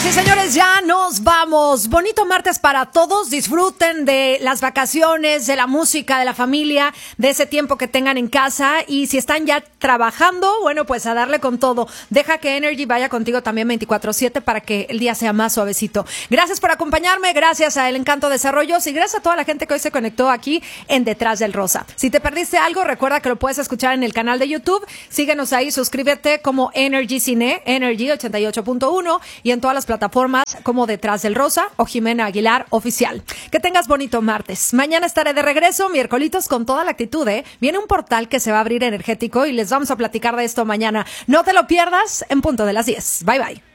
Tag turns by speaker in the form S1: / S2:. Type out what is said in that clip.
S1: Señoras y señores, ya nos vamos. Bonito martes para todos. Disfruten de las vacaciones, de la música, de la familia, de ese tiempo que tengan en casa. Y si están ya trabajando, bueno, pues a darle con todo. Deja que Energy vaya contigo también 24/7 para que el día sea más suavecito. Gracias por acompañarme, gracias a El Encanto Desarrollos y gracias a toda la gente que hoy se conectó aquí en Detrás del Rosa. Si te perdiste algo, recuerda que lo puedes escuchar en el canal de YouTube. Síguenos ahí, suscríbete como Energy Cine, Energy 88.1 y en todas las plataformas como Detrás del Rosa o Jimena Aguilar Oficial. Que tengas bonito martes. Mañana estaré de regreso, miércolitos con toda la actitud, ¿eh? Viene un portal que se va a abrir energético y les vamos a platicar de esto mañana. No te lo pierdas en punto de las 10. Bye, bye.